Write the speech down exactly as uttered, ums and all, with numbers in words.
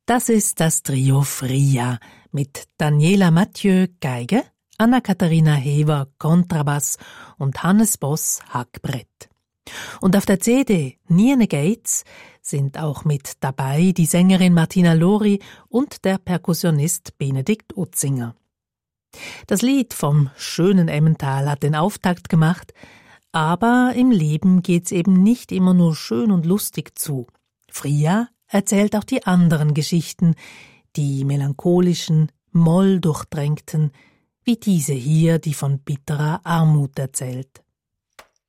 Das ist das Trio Fria mit Daniela Mathieu Geige, Anna-Katharina Hever Kontrabass und Hannes Boss Hackbrett. Und auf der C D Niene Gates sind auch mit dabei die Sängerin Martina Lori und der Perkussionist Benedikt Utzinger. Das Lied vom schönen Emmental hat den Auftakt gemacht, aber im Leben geht's eben nicht immer nur schön und lustig zu. Fria erzählt auch die anderen Geschichten, die melancholischen, molldurchtränkten, wie diese hier, die von bitterer Armut erzählt.